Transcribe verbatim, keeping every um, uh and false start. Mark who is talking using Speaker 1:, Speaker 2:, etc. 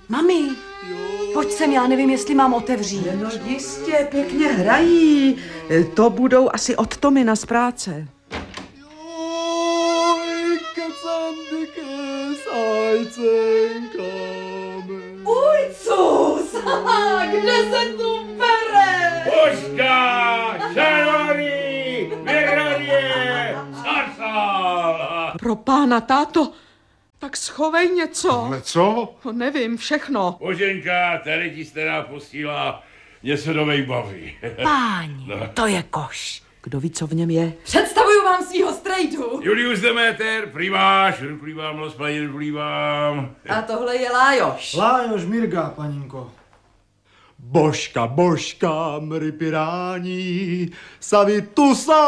Speaker 1: Mami, pojď sem, já nevím, jestli mám otevřít.
Speaker 2: No jistě, pěkně hrají. To budou asi od Tomina z práce.
Speaker 1: Ujcus, kde se tu bere?
Speaker 3: Božka, čarory, vyhradě, sarsal.
Speaker 2: Pro pána, táto, tak schovej něco.
Speaker 4: Ale co?
Speaker 2: No, nevím, všechno.
Speaker 3: Boženka, tady ti stará posílá něco do mých baví.
Speaker 1: Páni, to je koš.
Speaker 2: Kdo ví, co v něm je?
Speaker 1: Představuju vám svýho strejdu.
Speaker 3: Julius Demeter, primáš, ruplívám, rozplaně, ruplívám.
Speaker 1: A tohle je Lájoš.
Speaker 5: Lájoš Mirga, paninko.
Speaker 4: Božka, božka, mry pirání, savitusa.